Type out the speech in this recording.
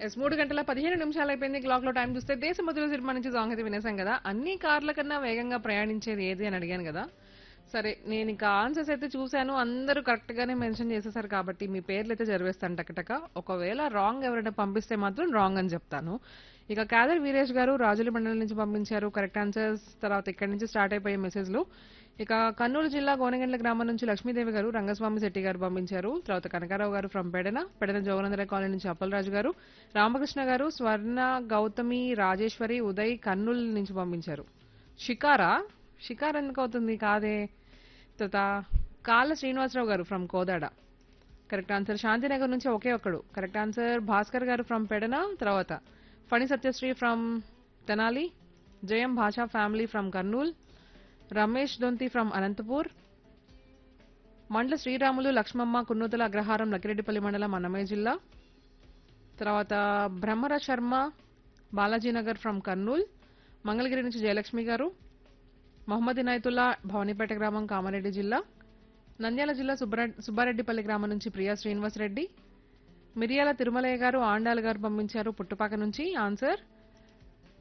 Yes 3 గంటల 15 నిమిషాలు అయిపోయింది క్లాక్ లో టైం చూస్తే దేశముద్ర సినిమా నుంచి సాంగ్ అయితే వినేసాం కదా. అన్ని కార్ల కన్నా వేగంగా ప్రయాణించేది ఏది అని అడిగాను కదా. సరే నేను ఇంకా ఆన్సర్స్ అయితే చూశాను, అందరూ కరెక్ట్ గానే మెన్షన్ చేసేసారు కాబట్టి మీ పేర్లు అయితే జరివేస్తాను టకటక. ఒకవేళ రాంగ్ ఎవరైనా పంపిస్తే మాత్రం రాంగ్ అని చెప్తాను. ఇక కాదర్ వీరేష్ గారు రాజుల మండలం నుంచి పంపించారు కరెక్ట్ ఆన్సర్స్. తర్వాత ఇక్కడ నుంచి స్టార్ట్ అయిపోయే మెసేజ్లు. ఇక కర్నూలు జిల్లా గోనెగండ్ల గ్రామం నుంచి లక్ష్మీదేవి గారు రంగస్వామి శెట్టి గారు పంపించారు. తర్వాత కనకారావు గారు ఫ్రమ్ పెడన జోగనందర కాలనీ నుంచి అప్పలరాజు గారు, రామకృష్ణ గారు, స్వర్ణ, గౌతమి, రాజేశ్వరి, ఉదయ్ కర్నూలు నుంచి పంపించారు. షికారా షికార్ ఎందుకు అవుతుంది కాదే. తర్వాత కాళ్ళ శ్రీనివాసరావు గారు from Kodad correct answer. Shantinagar నుంచి ఒకే ఒక్కడు కరెక్ట్ ఆన్సర్. భాస్కర్ గారు ఫ్రమ్ పెడన. తర్వాత ఫణి సత్యశ్రీ ఫ్రమ్ తెనాలి, జయం భాషా family from Kurnool, Ramesh Donthi from Anantapur, మండల శ్రీరాములు లక్ష్మమ్మ కున్నూతల అగ్రహారం లక్కిరెడ్డిపల్లి మండలం అన్నమయ్య జిల్లా. తర్వాత బ్రహ్మర శర్మ బాలాజీనగర్ ఫ్రమ్ కర్నూల్, మంగళగిరి నుంచి జయలక్ష్మి గారు, మహమ్మద్ ఇనాయతుల్లా భవానీపేట గ్రామం కామారెడ్డి జిల్లా, నంద్యాల జిల్లా సుబ్బారెడ్డిపల్లి గ్రామం నుంచి ప్రియా శ్రీనివాస్ రెడ్డి, మిరియాల తిరుమలయ్య గారు ఆండాల్ గారు పంపించారు పుట్టుపాక నుంచి ఆన్సర్.